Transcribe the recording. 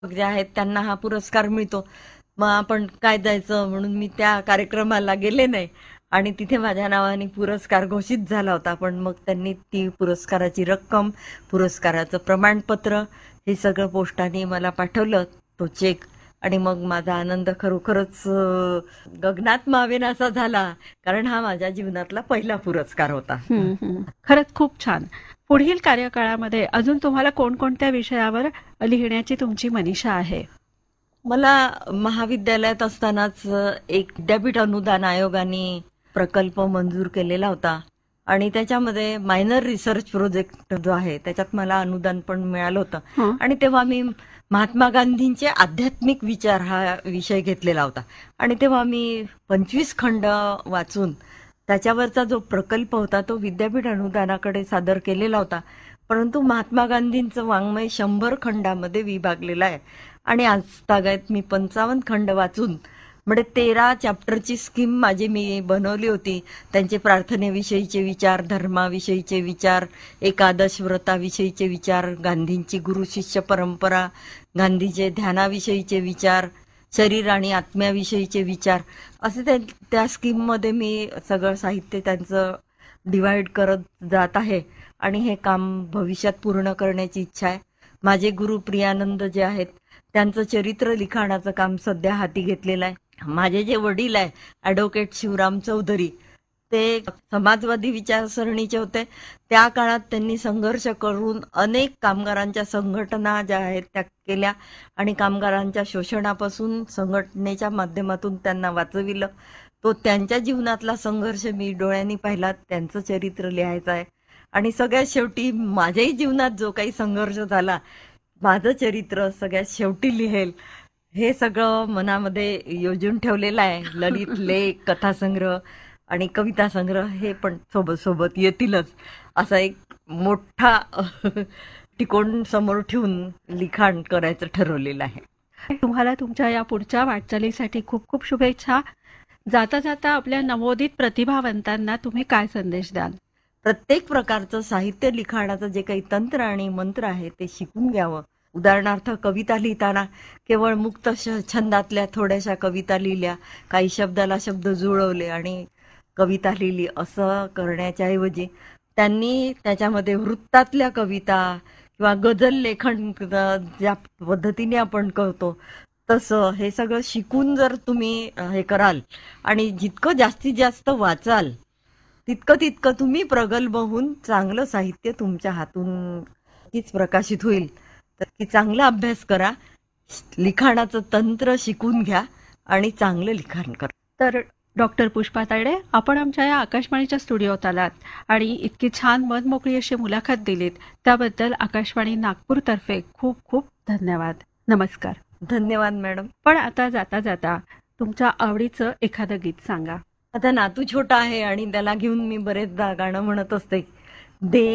जे आहेत त्यांना हा पुरस्कार मिळतो. मग आपण काय द्यायचं म्हणून मी त्या कार्यक्रमाला गेले नाही आणि तिथे माझ्या नावाने पुरस्कार घोषित झाला होता. पण मग त्यांनी ती पुरस्काराची रक्कम, पुरस्काराचं प्रमाणपत्र हे सगळं पोस्टाने मला पाठवलं, तो चेक. आणि मग माझा आनंद खरोखरच गगनात मावेनासा झाला, कारण हा माझ्या जीवनातला पहिला पुरस्कार होता. खरंच खूप छान. पुढील कार्यकाळामध्ये अजून तुम्हाला कोणकोणत्या विषयावर लिहिण्याची तुमची मनीषा आहे? मला महाविद्यालयात असतानाच एक विद्यापीठ अनुदान आयोगाने प्रकल्प मंजूर केलेला होता आणि त्याच्यामध्ये मायनर रिसर्च प्रोजेक्ट जो आहे त्याच्यात मला अनुदान पण मिळालं होतं. आणि तेव्हा मी महात्मा गांधींचे आध्यात्मिक विचार हा विषय घेतलेला होता आणि तेव्हा मी 25 खंड वाचून त्याच्यावरचा जो प्रकल्प होता तो विद्यापीठ अनुदानाकडे सादर केलेला होता. परंतु महात्मा गांधींचं वाङ्मय 100 खंडामध्ये विभागलेलं आहे आणि आजतागायत मी 55 खंड वाचून म्हणजे 13 चॅप्टरची स्कीम माझी मी बनवली होती. त्यांचे प्रार्थनेविषयीचे विचार, धर्माविषयीचे विचार, एकादश व्रताविषयीचे विचार, गांधींची गुरु शिष्य परंपरा, गांधीचे ध्यानाविषयीचे विचार, शरीर आणि आत्म्याविषयीचे विचार, असे त्या स्कीममध्ये मी सगळं साहित्य त्यांचं डिवाइड करत जात आहे आणि हे काम भविष्यात पूर्ण करण्याची इच्छा आहे. माझे गुरु प्रियानंद जे आहेत त्यांचं चरित्र लिखाणाचं काम सध्या हाती घेतलेलं आहे. माझे जे वडील आहे ॲडव्होकेट शिवराम चौधरी, ते समाजवादी विचारसरणीचे होते. त्या काळात त्यांनी संघर्ष करून अनेक कामगारांच्या संघटना ज्या आहेत त्या केल्या आणि कामगारांच्या शोषणापासून संघटनेच्या माध्यमातून त्यांना वाचविलं. तो त्यांच्या जीवनातला संघर्ष मी डोळ्यांनी पाहिला. त्यांचं चरित्र लिहायचं आहे आणि सगळ्यात शेवटी माझ्याही जीवनात जो काही संघर्ष झाला, माझं चरित्र सगळ्यात शेवटी लिहेल हे सगळं मनामध्ये योजून ठेवलेलं आहे. ललित लेख, कथासंग्रह आणि कविता संग्रह हे पण सोबत सोबत येतीलच, असा एक मोठा टिकोण समोर ठेवून लिखाण करायचं ठरवलेलं आहे. तुम्हाला तुमच्या या पुढच्या वाटचालीसाठी खूप खूप शुभेच्छा. जाता जाता आपल्या नवोदित प्रतिभावंतांना तुम्ही काय संदेश द्याल? प्रत्येक प्रकारचं साहित्य लिखाणाचं जे काही तंत्र आणि मंत्र आहे ते शिकून घ्यावं. उदाहरणार्थ कविता लिहिताना केवळ मुक्त छंदातल्या थोड्याशा कविता लिहिल्या, काही शब्दाला शब्द जुळवले आणि कविता लिहिली असं करण्याच्या ऐवजी त्यांनी त्याच्यामध्ये वृत्तातल्या कविता किंवा गझल लेखन ज्या पद्धतीने आपण करतो तसं हे सगळं शिकून जर तुम्ही हे कराल आणि जितकं जास्तीत जास्त वाचाल तितकं तितकं तुम्ही प्रगल्भ होऊन चांगलं साहित्य तुमच्या हातून नक्कीच प्रकाशित होईल. तर की चांगला अभ्यास करा, लिखाणाचं तंत्र शिकून घ्या आणि चांगलं लिखाण करा. तर डॉक्टर पुष्पा तायडे, आपण आमच्या या आकाशवाणीच्या स्टुडिओत आलात आणि इतकी छान मनमोकळी अशी मुलाखत दिलीत, त्याबद्दल आकाशवाणी नागपूरतर्फे खूप खूप धन्यवाद. नमस्कार. धन्यवाद मॅडम. पण आता जाता जाता तुमच्या आवडीचं एखादं गीत सांगा. आता नातू छोटा आहे आणि त्याला घेऊन मी बरेचदा गाणं म्हणत असते. दे